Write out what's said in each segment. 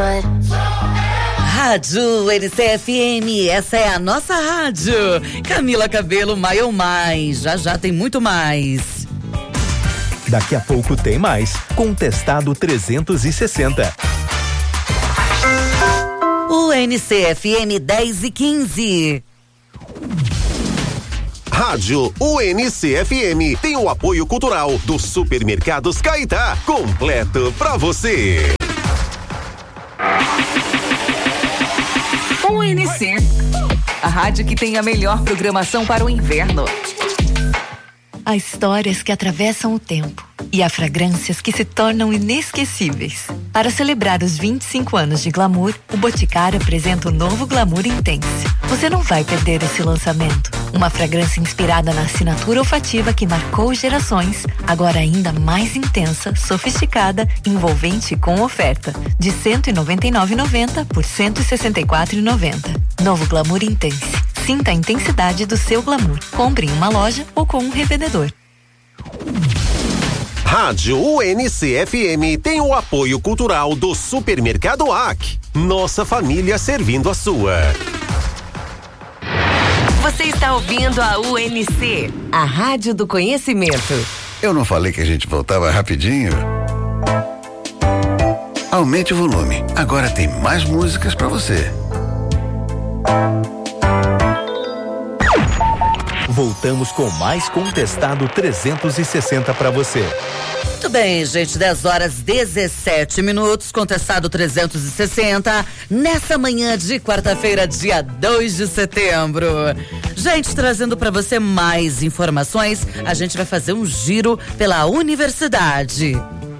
Rádio NCFM, essa é a nossa rádio. Camila Cabello, Mais ou Mais. Já já tem muito mais. Daqui a pouco tem mais. Contestado 360. O NCFM 10:15. Rádio UNCFM tem o apoio cultural dos Supermercados Caetá, completo pra você. UNC, a rádio que tem a melhor programação para o inverno. Há histórias que atravessam o tempo e há fragrâncias que se tornam inesquecíveis. Para celebrar os 25 anos de Glamour, o Boticário apresenta o novo Glamour Intense. Você não vai perder esse lançamento. Uma fragrância inspirada na assinatura olfativa que marcou gerações, agora ainda mais intensa, sofisticada, envolvente e com oferta. De R$ 199,90 por R$ 164,90. Novo Glamour Intense. Sinta a intensidade do seu glamour. Compre em uma loja ou com um revendedor. Rádio UNCFM tem o apoio cultural do Supermercado AC. Nossa família servindo a sua. Você está ouvindo a UNC, a Rádio do Conhecimento. Eu não falei que a gente voltava rapidinho? Aumente o volume. Agora tem mais músicas pra você. Voltamos com mais Contestado 360 para você. Muito bem, gente, 10h17, Contestado 360, nessa manhã de quarta-feira, dia 2 de setembro. Gente, trazendo para você mais informações, a gente vai fazer um giro pela universidade.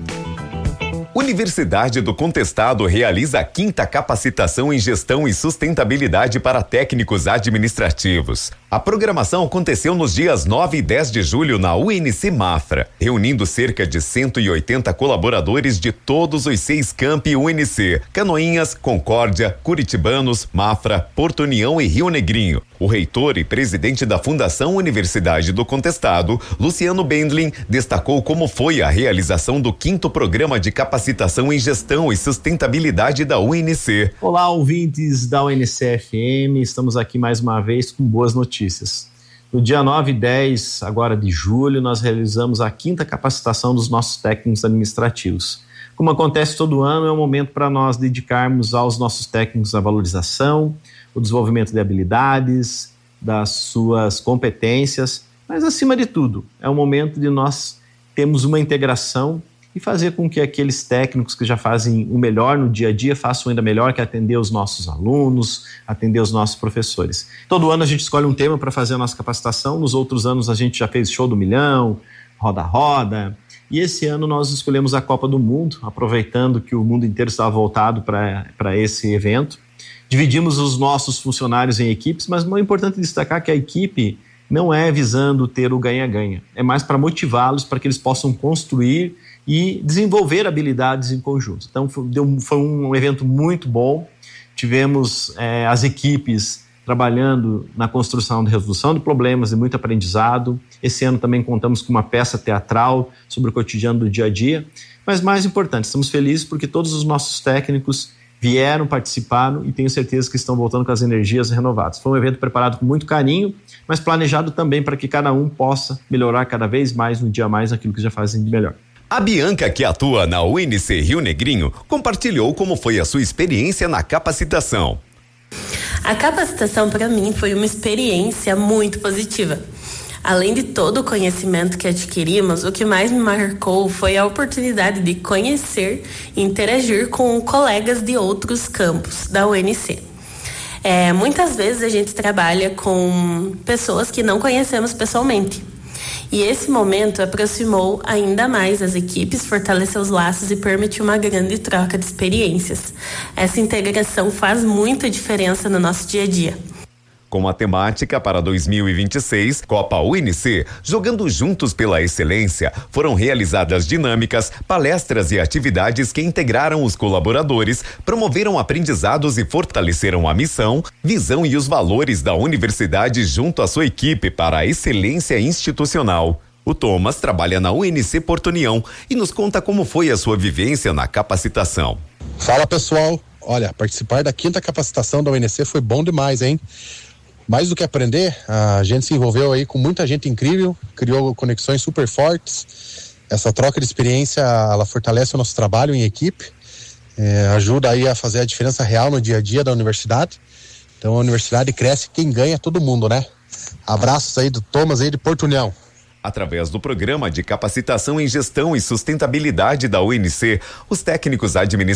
Universidade do Contestado realiza a 5ª capacitação em gestão e sustentabilidade para técnicos administrativos. A programação aconteceu nos dias 9 e 10 de julho na UNC Mafra, reunindo cerca de 180 colaboradores de todos os 6 campi UNC: Canoinhas, Concórdia, Curitibanos, Mafra, Porto União e Rio Negrinho. O reitor e presidente da Fundação Universidade do Contestado, Luciano Bendlin, destacou como foi a realização do 5º programa de capacitação em gestão e sustentabilidade da UNC. Olá, ouvintes da UNCFM, estamos aqui mais uma vez com boas notícias. No dia 9 e 10, agora de julho, nós realizamos a 5ª capacitação dos nossos técnicos administrativos. Como acontece todo ano, é um momento para nós dedicarmos aos nossos técnicos a valorização, o desenvolvimento de habilidades, das suas competências, mas acima de tudo, é um momento de nós termos uma integração e fazer com que aqueles técnicos que já fazem o melhor no dia a dia façam ainda melhor, que é atender os nossos alunos, atender os nossos professores. Todo ano a gente escolhe um tema para fazer a nossa capacitação, nos outros anos a gente já fez Show do Milhão, Roda-Roda, e esse ano nós escolhemos a Copa do Mundo, aproveitando que o mundo inteiro estava voltado para esse evento. Dividimos os nossos funcionários em equipes, mas é importante destacar que a equipe não é visando ter o ganha-ganha, é mais para motivá-los para que eles possam construir e desenvolver habilidades em conjunto. Então foi um evento muito bom, tivemos as equipes trabalhando na construção de resolução de problemas e muito aprendizado. Esse ano também contamos com uma peça teatral sobre o cotidiano do dia a dia, mas mais importante, estamos felizes porque todos os nossos técnicos vieram, participaram e tenho certeza que estão voltando com as energias renovadas. Foi um evento preparado com muito carinho, mas planejado também para que cada um possa melhorar cada vez mais, no dia a mais, aquilo que já fazem de melhor. A Bianca, que atua na UNC Rio Negrinho, compartilhou como foi a sua experiência na capacitação. A capacitação para mim foi uma experiência muito positiva. Além de todo o conhecimento que adquirimos, o que mais me marcou foi a oportunidade de conhecer e interagir com colegas de outros campos da UNC. Muitas vezes a gente trabalha com pessoas que não conhecemos pessoalmente. E esse momento aproximou ainda mais as equipes, fortaleceu os laços e permitiu uma grande troca de experiências. Essa integração faz muita diferença no nosso dia a dia. Com a temática para 2026, Copa UNC, Jogando Juntos pela Excelência, foram realizadas dinâmicas, palestras e atividades que integraram os colaboradores, promoveram aprendizados e fortaleceram a missão, visão e os valores da universidade junto à sua equipe para a excelência institucional. O Thomas trabalha na UNC Porto União e nos conta como foi a sua vivência na capacitação. Fala pessoal, Olha, participar da 5ª capacitação da UNC foi bom demais, hein? Mais do que aprender, a gente se envolveu aí com muita gente incrível, criou conexões super fortes. Essa troca de experiência, ela fortalece o nosso trabalho em equipe, ajuda aí a fazer a diferença real no dia a dia da universidade. Então a universidade cresce, quem ganha é todo mundo, né? Abraços aí do Thomas aí de Porto União. Através do programa de capacitação em gestão e sustentabilidade da UNC, os técnicos administrativos